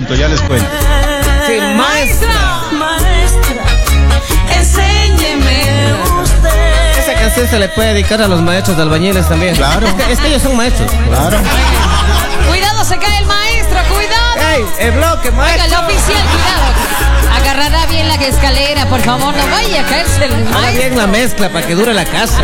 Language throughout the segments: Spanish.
cuento. Sí, maestra, enséñeme usted. esa canción se le puede dedicar a los maestros de albañiles también. Claro. Es que ellos son maestros. Claro. Cuidado, se cae el maestro, cuidado. ¡Ey, el bloque, Oiga, maestro! el oficial, cuidado. Agarrará bien la escalera, por favor, no vaya a caerse el Haga maestro. bien la mezcla para que dure la casa.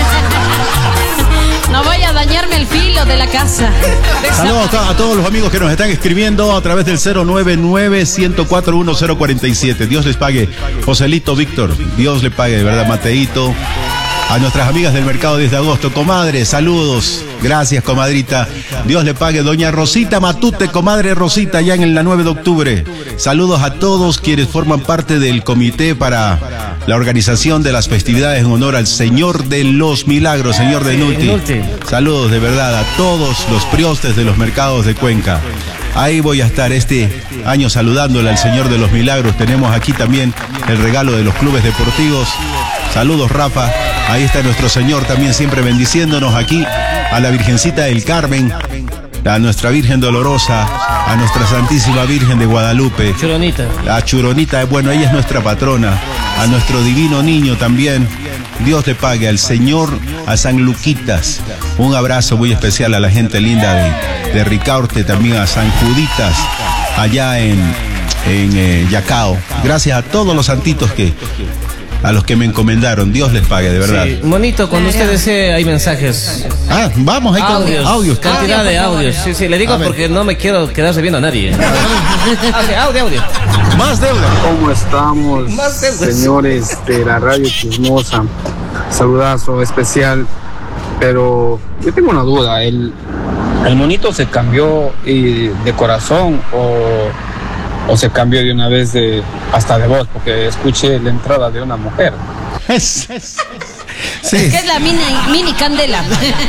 No vaya a dañarme el filo de la casa. Saludos a todos los amigos que nos están escribiendo a través del 099-104-1047. Dios les pague. Joselito Víctor, Dios le pague, de verdad, Mateito. A nuestras amigas del mercado 10 de agosto, comadre, saludos. Gracias, comadrita. Dios le pague. Doña Rosita Matute, comadre Rosita, ya en la 9 de octubre. Saludos a todos quienes forman parte del comité para la organización de las festividades en honor al Señor de los Milagros, Señor de Nuti. Saludos de verdad a todos los priostes de los mercados de Cuenca. Ahí voy a estar este año saludándole al Señor de los Milagros. Tenemos aquí también el regalo de los clubes deportivos. Saludos, Rafa. Ahí está nuestro Señor también siempre bendiciéndonos aquí. A la Virgencita del Carmen, a nuestra Virgen Dolorosa, a nuestra Santísima Virgen de Guadalupe. Churonita. A Churonita, bueno, ella es nuestra patrona. A nuestro divino niño también. Dios le pague. Al Señor, a San Luquitas. Un abrazo muy especial a la gente linda de Ricaurte, también a San Juditas, allá en Yacao. Gracias a todos los santitos a los que me encomendaron. Dios les pague, de verdad. Sí, monito, cuando usted desee hay mensajes. Ah, vamos, hay audios. Cantidad de audios. Sí, le digo porque no me quiero quedarse viendo a nadie. Audio. Más deuda. ¿Cómo estamos, Más deudas. señores de la radio chismosa? Saludazo especial, pero yo tengo una duda. ¿El monito se cambió de corazón o se cambió de una vez hasta de voz? Porque escuché la entrada de una mujer. Sí. Que es la mini candela.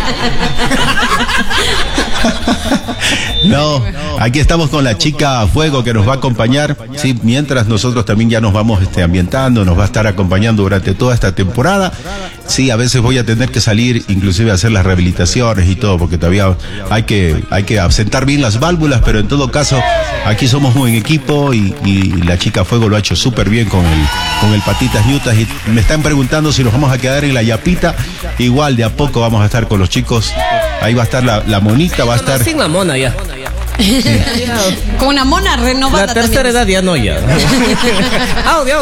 No, aquí estamos con la chica a fuego que nos va a acompañar. Sí, mientras nosotros también ya nos vamos ambientando, nos va a estar acompañando durante toda esta temporada. Sí, a veces voy a tener que salir, inclusive a hacer las rehabilitaciones y todo, porque todavía hay que asentar bien las válvulas, pero en todo caso, aquí somos un buen equipo y la chica a fuego lo ha hecho súper bien con el Patitas Ñutas. Y me están preguntando si nos vamos a quedar en la Yapita. Igual de a poco vamos a estar con los chicos. Ahí va a estar la monita, va a estar. Sin la mona ya. Con una mona renovada. La tercera edad ya no ya. Audio.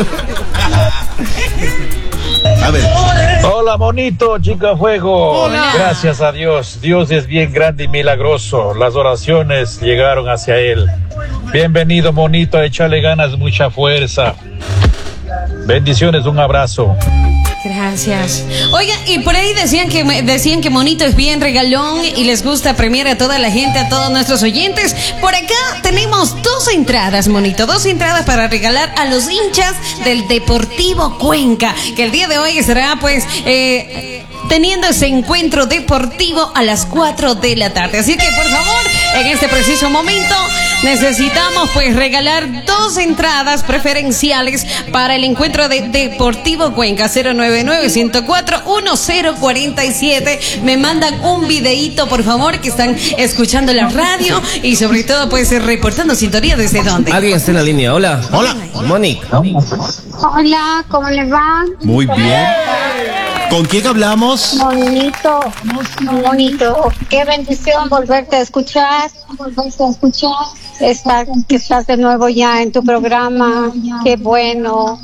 A ver. Hola, monito, chica fuego. Hola. Gracias a Dios. Dios es bien grande y milagroso. Las oraciones llegaron hacia Él. Bienvenido, monito, a echarle ganas, mucha fuerza. Bendiciones, un abrazo. Gracias. Oiga, y por ahí decían que Monito es bien regalón y les gusta premiar a toda la gente, a todos nuestros oyentes. Por acá tenemos 2 entradas, Monito, 2 entradas para regalar a los hinchas del Deportivo Cuenca, que el día de hoy estará pues teniendo ese encuentro deportivo a las 4 de la tarde. Así que por favor, en este preciso momento necesitamos pues regalar 2 entradas preferenciales para el encuentro de Deportivo Cuenca. 099-104-1047. Me mandan un videíto, por favor, que están escuchando la radio y sobre todo pues reportando sintonía desde dónde. Alguien está en la línea. Hola. Mónica. Hola, ¿cómo les va? Muy bien. ¿Con quién hablamos? Bonito. Qué bendición volverte a escuchar. Que estás de nuevo ya en tu programa. Qué bueno.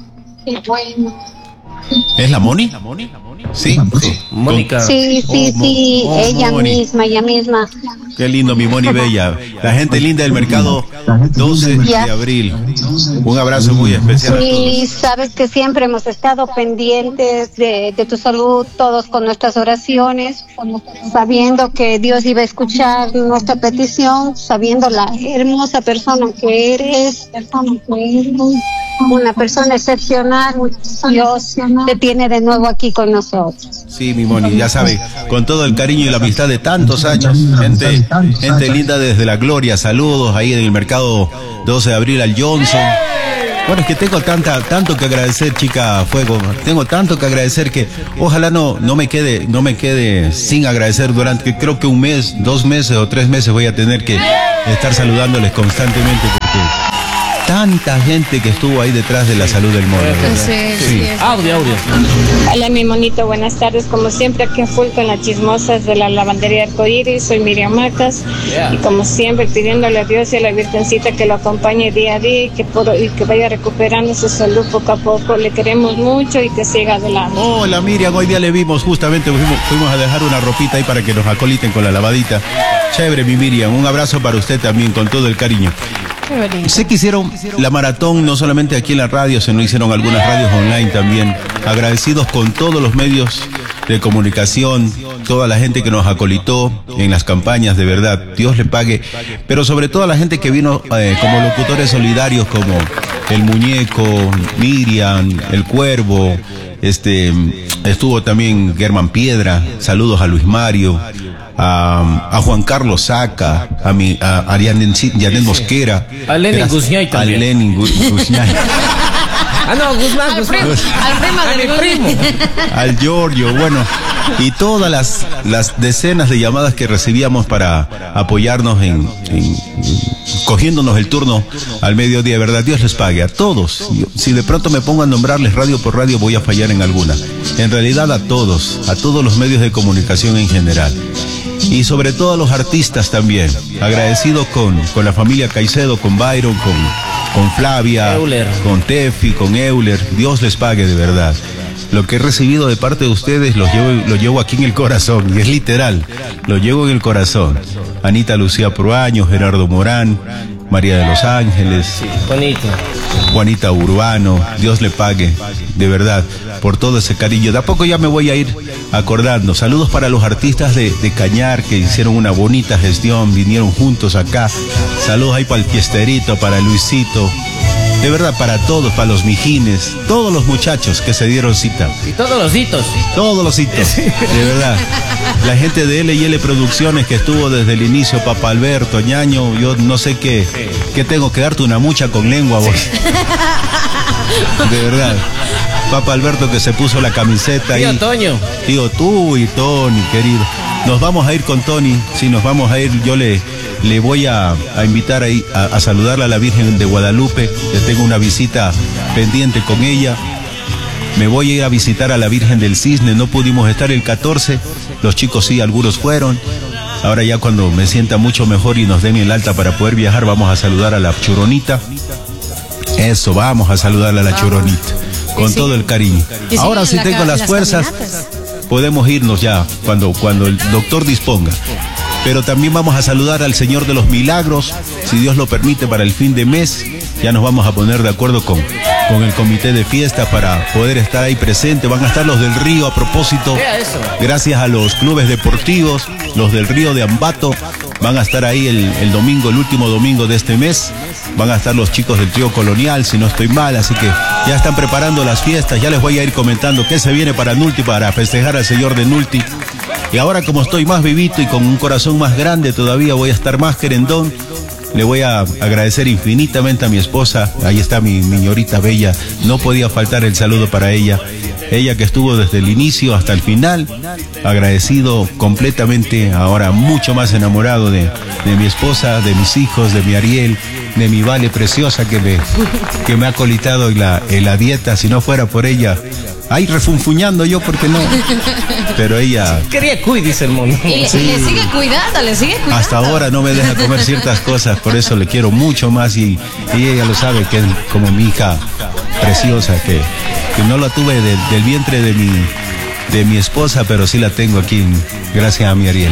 ¿Es la Moni? Sí. Mónica. Sí, ella Moni. misma. Qué lindo, mi Moni Bella. La gente linda del mercado 12 de abril. Un abrazo muy especial a Sí, todos. sabes que siempre hemos estado pendientes de tu salud, todos con nuestras oraciones, sabiendo que Dios iba a escuchar nuestra petición, sabiendo la hermosa persona que eres, una persona excepcional. Dios te tiene de nuevo aquí con nosotros. Sí, mi Moni, ya sabe, con todo el cariño y la amistad de tantos años. Gente linda desde la gloria. Saludos ahí en el mercado 12 de abril al Johnson. Bueno, es que tengo tanto que agradecer, chica Fuego. Tengo tanto que agradecer que ojalá no me quede sin agradecer durante, creo que un mes, 2 meses o 3 meses voy a tener que estar saludándoles constantemente. tanta gente que estuvo ahí detrás de la salud del mono. Sí. Audio. Hola mi monito, buenas tardes, como siempre aquí a full con las chismosas de la lavandería Arcoíris, soy Miriam Macas, y como siempre pidiéndole a Dios y a la Virgencita que lo acompañe día a día y que vaya recuperando su salud poco a poco, le queremos mucho y que siga adelante. Hola Miriam, hoy día le vimos, justamente fuimos a dejar una ropita ahí para que nos acoliten con la lavadita. Chévere mi Miriam, un abrazo para usted también con todo el cariño. Sé que hicieron la maratón no solamente aquí en la radio, sino hicieron algunas radios online también. Agradecidos con todos los medios de comunicación, toda la gente que nos acolitó en las campañas, de verdad, Dios le pague. Pero sobre todo a la gente que vino como locutores solidarios, como el Muñeco, Miriam, el Cuervo, estuvo también Germán Piedra, saludos a Luis Mario, a Juan Carlos Saca, a Yanet Mosquera, a Lenin Guzñay también. A Lenin Guzñay. No, Guzmán. Al primo. Al Giorgio, bueno, y todas las decenas de llamadas que recibíamos para apoyarnos en cogiéndonos el turno al mediodía, de verdad, Dios les pague a todos. Si de pronto me pongo a nombrarles radio por radio, voy a fallar en alguna. En realidad a todos los medios de comunicación en general. Y sobre todo a los artistas también. Agradecido con la familia Caicedo, con Byron, con Flavia, Euler, con Tefi, con Euler. Dios les pague de verdad. Lo que he recibido de parte de ustedes lo llevo aquí en el corazón, y es literal, lo llevo en el corazón. Anita Lucía Proaño, Gerardo Morán, María de los Ángeles, bonito. Juanita Urbano, Dios le pague, de verdad, por todo ese cariño. De a poco ya me voy a ir acordando. Saludos para los artistas de Cañar que hicieron una bonita gestión, vinieron juntos acá. Saludos ahí para el Fiesterito, para Luisito. De verdad, para todos, para los Mijines, todos los muchachos que se dieron cita. Y todos los hitos. Todos los hitos, de verdad. La gente de L&L Producciones que estuvo desde el inicio, Papa Alberto, Ñaño, yo no sé qué tengo que darte una mucha con lengua vos. De verdad. Papa Alberto que se puso la camiseta ahí. Tío Toño. Tío tú y Tony, querido. Nos vamos a ir con Tony, sí, nos vamos a ir, yo le voy a invitar ahí a saludarla a la Virgen de Guadalupe. Yo tengo una visita pendiente con ella. Me voy a ir a visitar a la Virgen del Cisne. No pudimos estar el 14. Los chicos sí, algunos fueron. Ahora ya cuando me sienta mucho mejor y nos den el alta para poder viajar, vamos a saludar a la Churonita. Eso, vamos a saludarle a la Churonita. Con todo el cariño. Ahora sí tengo las fuerzas. Podemos irnos ya cuando el doctor disponga. Pero también vamos a saludar al Señor de los Milagros, si Dios lo permite, para el fin de mes. Ya nos vamos a poner de acuerdo con el comité de fiesta para poder estar ahí presente. Van a estar los del Río, a propósito, gracias a los clubes deportivos, los del Río de Ambato. Van a estar ahí el domingo, el último domingo de este mes. Van a estar los chicos del Trío Colonial, si no estoy mal, así que ya están preparando las fiestas. Ya les voy a ir comentando qué se viene para Nulti, para festejar al señor de Nulti. Y ahora, como estoy más vivito y con un corazón más grande todavía, voy a estar más querendón. Le voy a agradecer infinitamente a mi esposa. Ahí está mi ñorita bella. No podía faltar el saludo para ella. Ella que estuvo desde el inicio hasta el final. Agradecido completamente, ahora mucho más enamorado de mi esposa, de mis hijos, de mi Ariel, de mi Vale preciosa que me ha colitado en la dieta. Si no fuera por ella, ahí refunfuñando yo, porque no. Pero ella... Quería cuidar, dice el mono. Y le sigue cuidando. Hasta ahora no me deja comer ciertas cosas, por eso le quiero mucho más y ella lo sabe, que es como mi hija preciosa, que no la tuve del vientre de mi esposa, pero sí la tengo aquí, gracias a mi Ariel.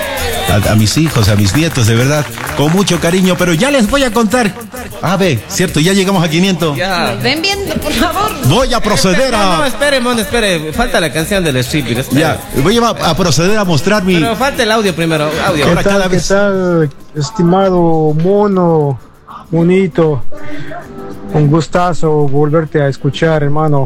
A mis hijos, a mis nietos, de verdad, con mucho cariño, pero ya les voy a contar. Cierto, ya llegamos a 500. Ya. Ven viendo, por favor. Voy a proceder No, espere, mono, espere. Falta la canción del stripper. Ya, voy a proceder a mostrar mi... Pero falta el audio primero. Audio. ¿Qué tal, estimado monito? Un gustazo volverte a escuchar, hermano.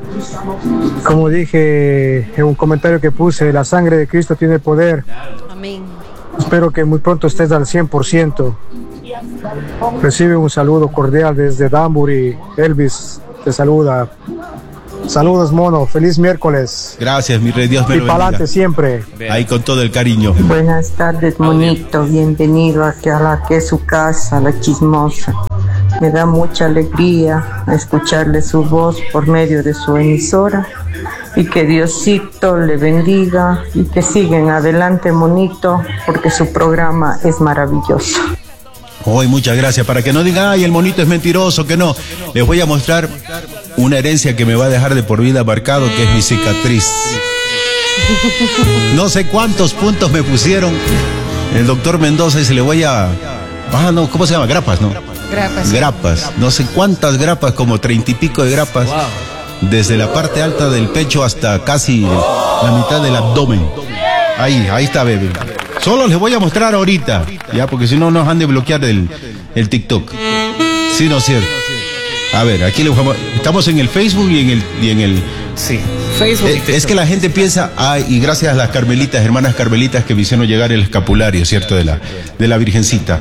Como dije en un comentario que puse, la sangre de Cristo tiene poder. Amén. Espero que muy pronto estés al 100%. Recibe un saludo cordial desde Danbury. Elvis te saluda. Saludos, mono. Feliz miércoles. Gracias, mi rey. Dios me lo bendiga. Y para adelante siempre. Ahí con todo el cariño. Buenas tardes, monito. Bienvenido aquí a la que es su casa, la chismosa. Me da mucha alegría escucharle su voz por medio de su emisora. Y que Diosito le bendiga y que sigan adelante, monito, porque su programa es maravilloso. Hoy muchas gracias. Para que no digan, ay, el monito es mentiroso, que no. Les voy a mostrar una herencia que me va a dejar de por vida marcado, que es mi cicatriz. No sé cuántos puntos me pusieron el doctor Mendoza y se le voy a... no, ¿cómo se llama? Grapas, ¿no? Grapas. Grapas. No sé cuántas grapas, como 30 y pico de grapas. Wow. Desde la parte alta del pecho hasta casi la mitad del abdomen. Ahí está, bebé. Solo les voy a mostrar ahorita, ya, porque si no nos han de bloquear el TikTok. Sí, no es cierto. A ver, aquí estamos en el Facebook y en el sí, Facebook. Es que la gente piensa, y gracias a las carmelitas, hermanas carmelitas que me hicieron llegar el escapulario, ¿cierto? De la Virgencita.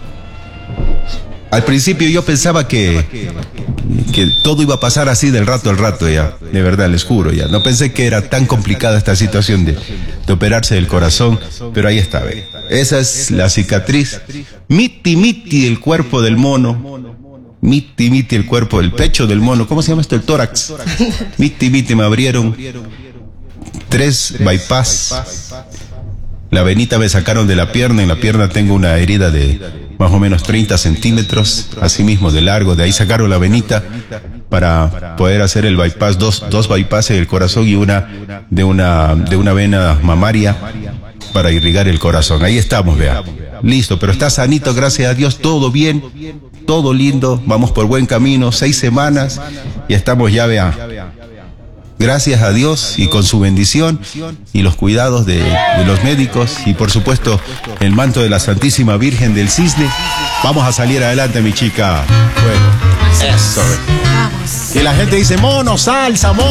Al principio yo pensaba que todo iba a pasar así del rato al rato, ya, de verdad, les juro, ya. No pensé que era tan complicada esta situación de operarse del corazón, pero ahí está, ve. Esa es la cicatriz. Miti el cuerpo del mono. Miti el cuerpo, el pecho del mono. ¿Cómo se llama esto? El tórax. Miti me abrieron 3 bypass. La venita me sacaron de la pierna. En la pierna tengo una herida de más o menos 30 centímetros, así mismo de largo. De ahí sacaron la venita para poder hacer el bypass, dos bypass en el corazón y una de una vena mamaria para irrigar el corazón. Ahí estamos, vea. Listo, pero está sanito, gracias a Dios, todo bien, todo lindo, vamos por buen camino, 6 semanas y estamos ya, vea. Gracias a Dios y con su bendición y los cuidados de los médicos y por supuesto el manto de la Santísima Virgen del Cisne, vamos a salir adelante, mi chica. Bueno, eso. Vamos. Y la gente dice, mono, salsa, mono.